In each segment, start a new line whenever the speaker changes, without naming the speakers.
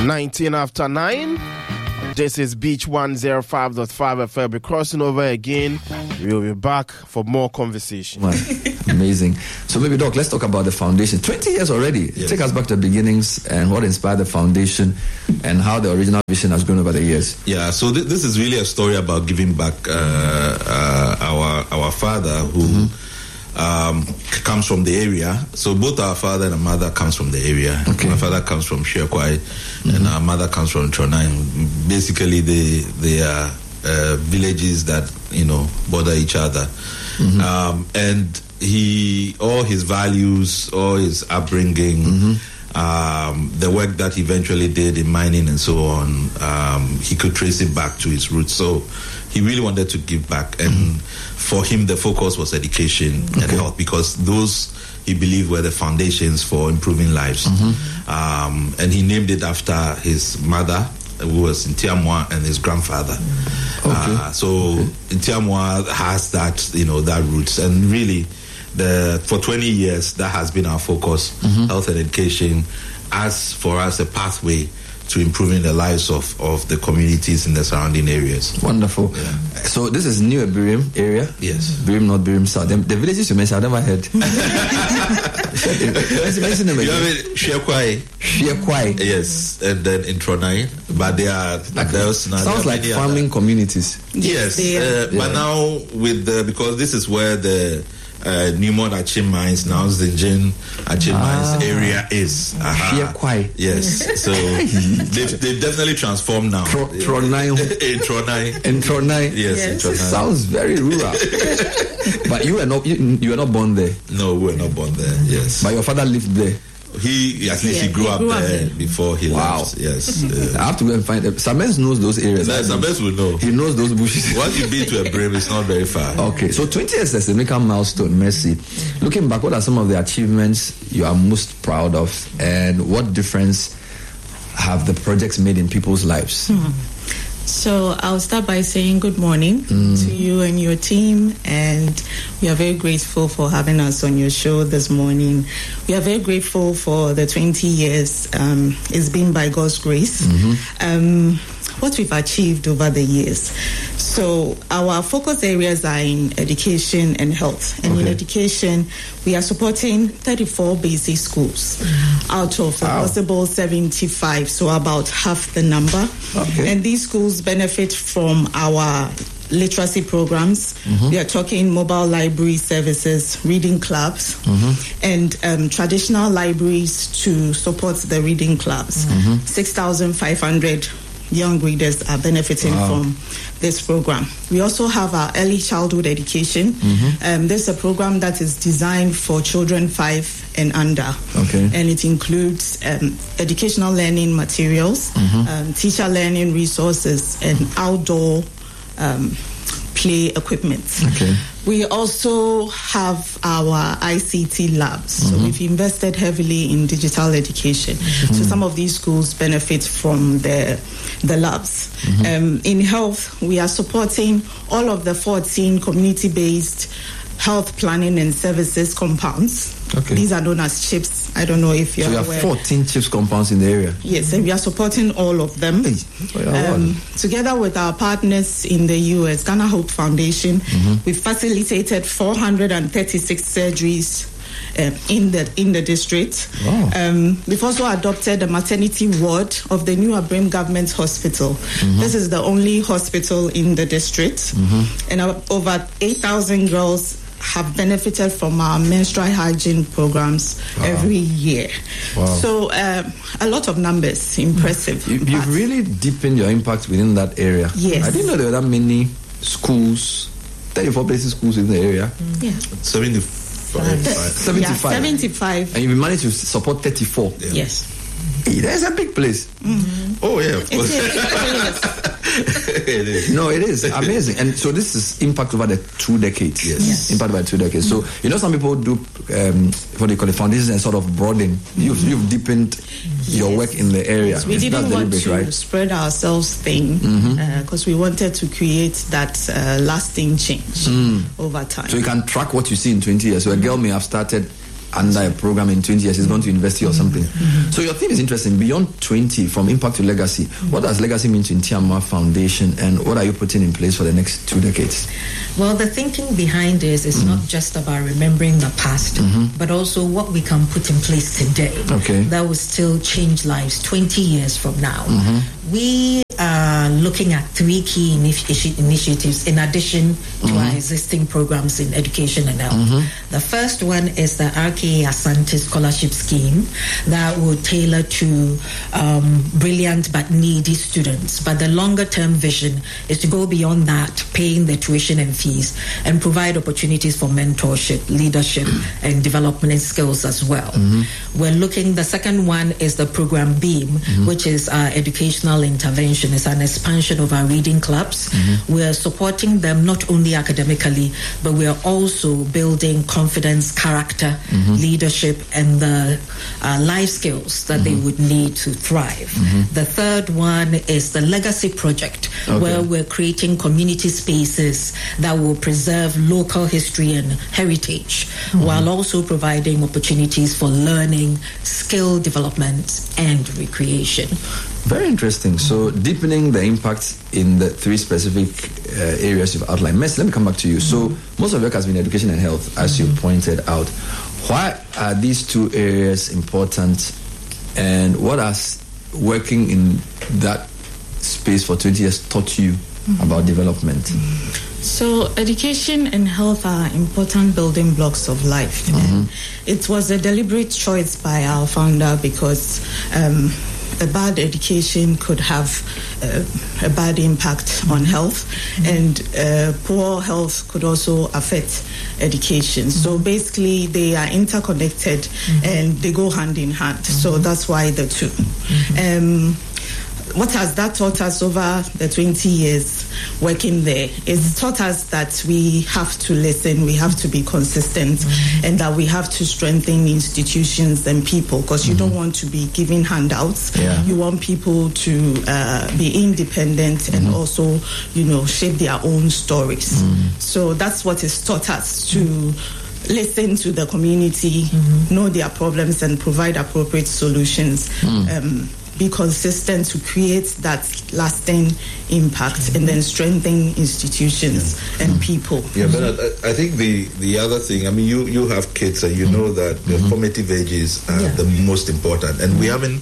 19 after 9. This is Beach 105.5 FM. We're crossing over again. We'll be back for more conversation.
Wow. Amazing. So maybe, Doc, let's talk about the foundation. 20 years already. Yes. Take us back to the beginnings and what inspired the foundation and how the original vision has grown over the years.
Yeah, so this is really a story about giving back our father who comes from the area. So both our father and our mother comes from the area. Okay. My father comes from Shekwai and our mother comes from Tronai. Basically, they are villages that, border each other. And all his values, all his upbringing, the work that he eventually did in mining and so on, he could trace it back to his roots. So he really wanted to give back. And for him, the focus was education and health, because those, he believed, were the foundations for improving lives. And he named it after his mother, who was Ntiamwa, and his grandfather. Ntiamwa has that, that roots. And really, for 20 years, that has been our focus, health and education, as for us a pathway to improving the lives of the communities in the surrounding areas.
Wonderful. Yeah. So this is New Birim area?
Yes.
Birim North, Birim South. The villages you mentioned, I've never heard. Mention them again.
You have it, Shekwai. Yes, and then in Tronai. But they are...
sounds like farming communities.
Yes. But now, because this is where the... Newmont Achim Mines, now Zinjin Achim Mines area is. Yes. So they've definitely transformed now.
Tronai.
In Tronai. Yes, in Tronai.
Sounds very rural. But you were not born there.
No, we were not born there. Yes.
But your father lived there.
He grew up there before he left. Yes.
I have to go and find them. Samens knows those areas.
Samens will know.
He knows those bushes.
Once you've been to a Birim, it's not very far.
Okay, so 20 years as a Jamaican milestone, Mercy. Looking back, what are some of the achievements you are most proud of, and what difference have the projects made in people's lives?
So I'll start by saying good morning to you and your team, and we are very grateful for having us on your show this morning. We are very grateful for the 20 years. It's been by God's grace. What we've achieved over the years. So our focus areas are in education and health. And in education, we are supporting 34 basic schools out of a possible 75, so about half the number. And these schools benefit from our literacy programs. We are talking mobile library services, reading clubs, and traditional libraries to support the reading clubs. 6,500 young readers are benefiting from this program. We also have our early childhood education. This is a program that is designed for children 5 and under. And it includes educational learning materials, teacher learning resources, and outdoor play equipment. We also have our ICT labs. So we've invested heavily in digital education. So some of these schools benefit from the labs. In health, we are supporting all of the 14 community-based health planning and services compounds. These are known as CHIPS. I don't know if you're aware. So you have 14
CHIPS compounds in the area?
Yes, and we are supporting all of them. Together with our partners in the U.S., Ghana Hope Foundation, we facilitated 436 surgeries in the district. We've also adopted the maternity ward of the New Birim Government Hospital. This is the only hospital in the district. And over 8,000 girls have benefited from our menstrual hygiene programs every year. So a lot of numbers, impressive.
You've really deepened your impact within that area.
Yes.
I didn't know there were that many schools, 34 basic schools in the area.
75.
And you managed to support 34.
Yes.
Hey, that's a big place.
Oh, yeah, of course.
It is. No, it is amazing. And so this is impact over the 2 decades. Impact over 2 decades. So, some people do what they call it, foundations, and sort of broaden. You've deepened your work in the area.
We didn't want to spread ourselves thin because we wanted to create that lasting change over time.
So you can track what you see in 20 years. So a girl may have started under a program in 20 years, he's gone to university or something. So your theme is interesting. Beyond 20, from impact to legacy, what does legacy mean to Ntiama Foundation, and what are you putting in place for the next 2 decades?
Well, the thinking behind this is not just about remembering the past, but also what we can put in place today that will still change lives 20 years from now. We are looking at 3 key initiatives in addition to our existing programs in education and health. The first one is the RKA Asante Scholarship Scheme that will tailor to brilliant but needy students. But the longer term vision is to go beyond that, paying the tuition and fees, and provide opportunities for mentorship, leadership, and development skills as well. The second one is the program BEAM, which is our educational intervention. It's an expansion of our reading clubs. We're supporting them not only academically, but we're also building confidence, character, leadership, and the life skills that they would need to thrive. The third one is the Legacy Project, where we're creating community spaces that will preserve local history and heritage, while also providing opportunities for learning, skill development, and recreation.
Very interesting. So deepening the impact in the 3 specific areas you've outlined. Mes, let me come back to you. So most of your work has been education and health, as you pointed out. Why are these 2 areas important, and what has working in that space for 20 years taught you about development?
So education and health are important building blocks of life. It was a deliberate choice by our founder because a bad education could have a bad impact on health, and poor health could also affect education. So basically they are interconnected and they go hand in hand. So that's why the 2. What has that taught us over the 20 years working there? It's taught us that we have to listen, we have to be consistent, and that we have to strengthen institutions and people, because you don't want to be giving handouts. You want people to be independent and also, shape their own stories. So that's what it's taught us, to listen to the community, know their problems, and provide appropriate solutions. Be consistent to create that lasting impact, and then strengthen institutions and people.
But I think the other thing, I mean, you have kids, and you know that the formative ages are the most important, and we haven't.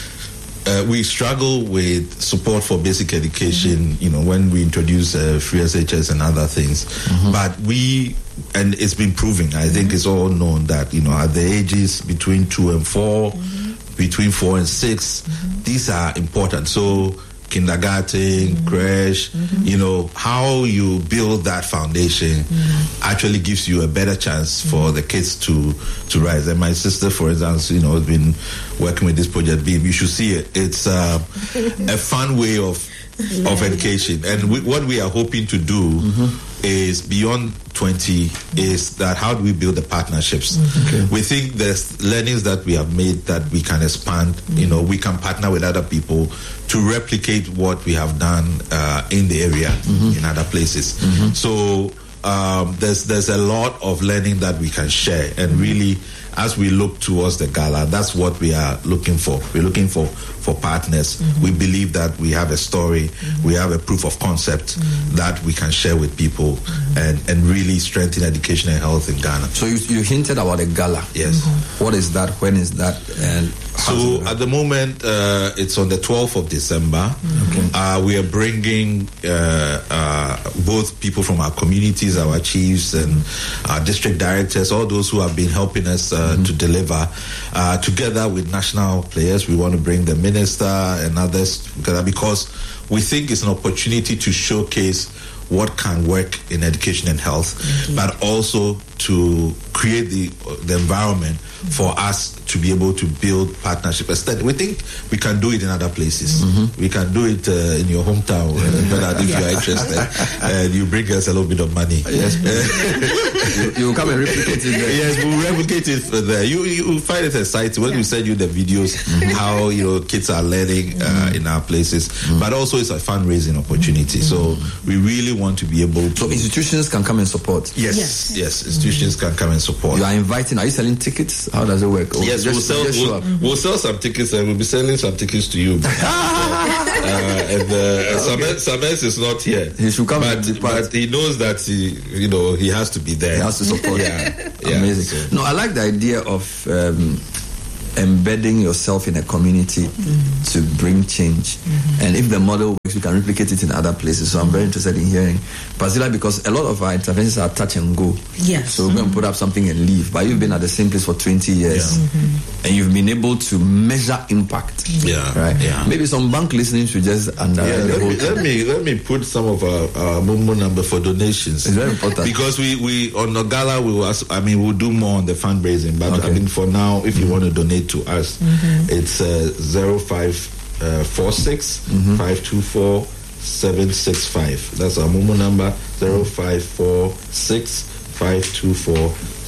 We struggle with support for basic education, when we introduce free SHS and other things. But and it's been proven, I think it's all known that, at the ages between 2 and 4, between 4 and 6, these are important. So kindergarten, creche, how you build that foundation actually gives you a better chance for the kids to rise. And my sister, for instance, has been working with this project BEAM. You should see it. It's a fun way of education. And what we are hoping to do is beyond 20 is that how do we build the partnerships? We think there's learnings that we have made that we can expand. We can partner with other people to replicate what we have done in the area in other places. So there's a lot of learning that we can share, and really, as we look towards the gala, that's what we are looking for. We're looking for partners. We believe that we have a story, we have a proof of concept that we can share with people, and really strengthen education and health in Ghana.
So you hinted about a gala.
Yes.
What is that? When is that? And
so at the moment, it's on the 12th of December. We are bringing both people from our communities, our chiefs and our district directors, all those who have been helping us to deliver, together with national players. We want to bring the minister and others together, because we think it's an opportunity to showcase what can work in education and health, but also to create the environment for us to be able to build partnership. Instead, we think we can do it in other places. We can do it in your hometown, if you are interested. You bring us a little bit of money.
Yes. you will come and replicate it there.
Yes, we'll replicate it there. You find it exciting when we send you the videos, how kids are learning in our places. But also it's a fundraising opportunity. So we really want to be able to...
So institutions can come and support?
Yes. Institutions can come and support.
You are inviting, are you selling tickets? How does it work?
Yes, we'll sell some tickets and we'll be selling some tickets to you. Sames is not here.
He should come,
but he knows that he has to be there.
He has to support. Amazing. No, I like the idea of embedding yourself in a community to bring change. And if the model works, we can replicate it in other places. So I'm very interested in hearing, particularly because a lot of our interventions are touch and go.
Yes.
So we're going to put up something and leave. But you've been at the same place for 20 years and you've been able to measure impact. Right? Yeah. Maybe some bank listening should just underline the whole thing.
Let me put some of our Momo number for donations.
It's very important.
Because we on the gala, we'll do more on the fundraising. But I mean, for now, if you want to donate to us, it's 0546 524 765. That's our Momo number, 0546 524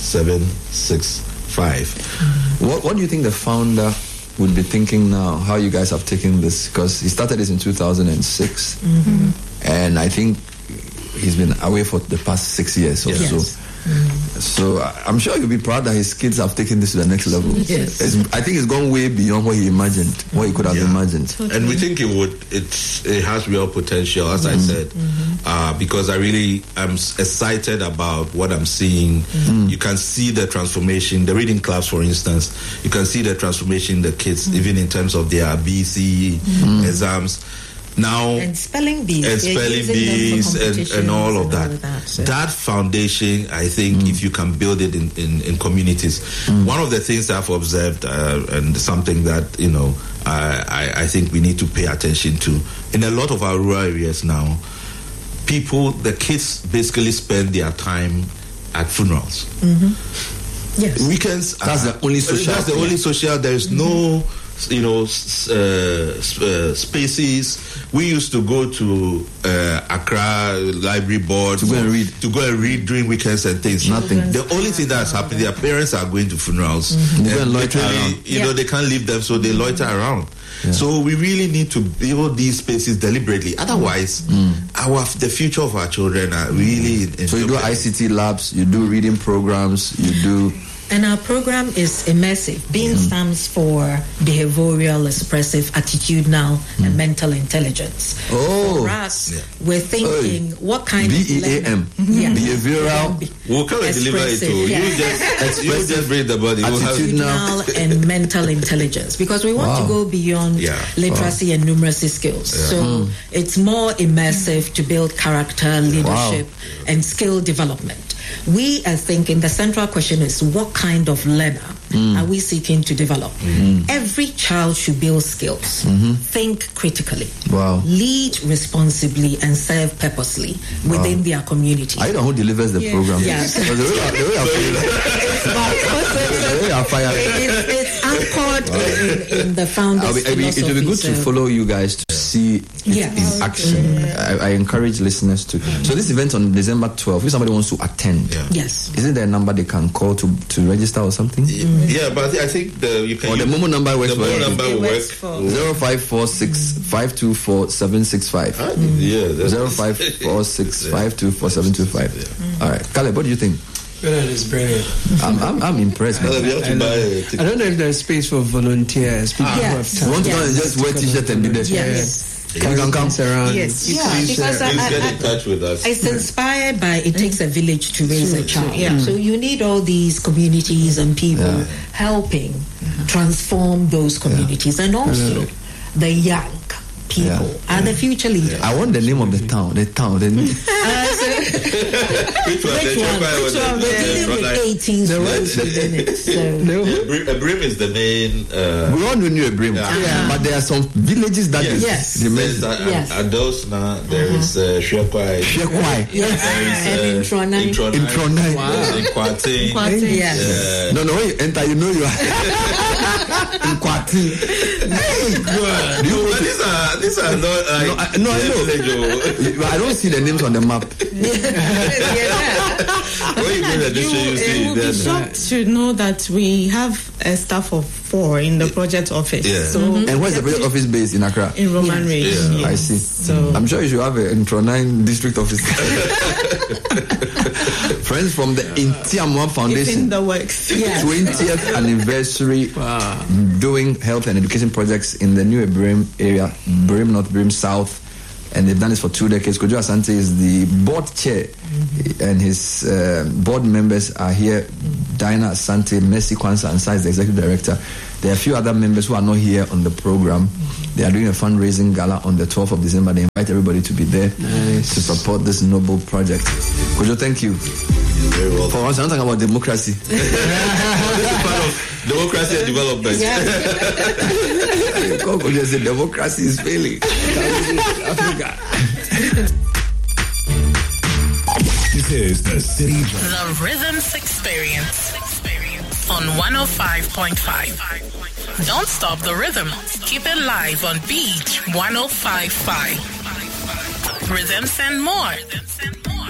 765.
What do you think the founder would be thinking now, how you guys have taken this? Because he started this in 2006 and I think he's been away for the past 6 years or so. So I'm sure he'll be proud that his kids have taken this to the next level.
Yes.
I think it's gone way beyond what he imagined, what he could have imagined.
Totally. And we think it has real potential, as I said, because I really am excited about what I'm seeing. You can see the transformation, the reading clubs, for instance. You can see the transformation in the kids, even in terms of their BC exams. Now
and spelling bees
and all of that. That foundation, I think, if you can build it in communities. One of the things I've observed and something that I think we need to pay attention to in a lot of our rural areas now, the kids basically spend their time at funerals.
Yes,
weekends.
That's the only social.
That's the only social. There is no spaces. We used to go to Accra Library Board
to go
and read during weekends and things.
Nothing.
The only thing that's happening, their parents are going to funerals.
And literally,
they can't leave them, so they loiter around. So we really need to build these spaces deliberately. Otherwise, the future of our children are really.
So you do ICT labs, you do reading programs, you do.
And our program is immersive. BEAM stands for Behavioral, Expressive, Attitudinal, and Mental Intelligence. For us, we're thinking what kind of
BEAM, behavioral.
We'll come and deliver it to you. You just read the body.
Attitudinal and mental intelligence, because we want to go beyond literacy and numeracy skills. So it's more immersive to build character, leadership, and skill development. We are thinking the central question is what kind of learner are we seeking to develop? Every child should build skills, think critically, lead responsibly, and serve purposely within their community.
I don't know who delivers the program.
It's anchored in the founder's philosophy.
It will be good to follow you guys to see it in action. I encourage listeners to. So this event on December 12th, if somebody wants to attend, isn't there a number they can call to register or something?
Yeah, but I think you can.
Or the Momo number works
for you. The Momo number will work.
0546 524 765. 0546 524 725. All right, Caleb, what do you think?
It's brilliant.
I'm impressed.
I don't know if there's space for volunteers. People who have time.
You want to go and just wear t-shirt and be there?
Yes.
You can come
around.
Yes.
Please get in touch with us.
It's inspired by it takes a village to raise a child. So you need all these communities and people helping transform those communities, and also the young people are the future leaders.
I want the name of the town.
Which one?
We're dealing with 18 schools within it.
Ebrim is the main.
We all knew Ebrim, but there are some villages that
there's Adosna, there is Shekwai.
And in Tronai.
In Kwating.
Yes.
No, when you enter, you know you are.
These are not.
I know. I don't see the names on the map.
You will be shocked to know that we have a staff of 4 in the project office.
Yeah.
So
and where's the project office based in Accra?
In Roman Ridge.
Yeah.
I see.
So
I'm sure you should have an Intro 9 district office. Friends from the Intiamwa Foundation.
It's in the works.
20th anniversary doing health and education projects in the new Birim area, Birim North, Birim South, and they've done this for 2 decades. Kojo Asante is the board chair, and his board members are here. Diana Asante, Mercy Kwanzaa, and Sai is the executive director. There are a few other members who are not here on the program. They are doing a fundraising gala on the 12th of December. They invite everybody to be there to support this noble project. Kojo, thank you.
Very well.
For once, I'm talking about democracy.
This is part of democracy and development.
Kojo said democracy is failing. Africa.
This is the City.
The Rhythms Experience on 105.5. Don't stop the rhythm. Keep it live on Beach 105.5. Rhythms and more.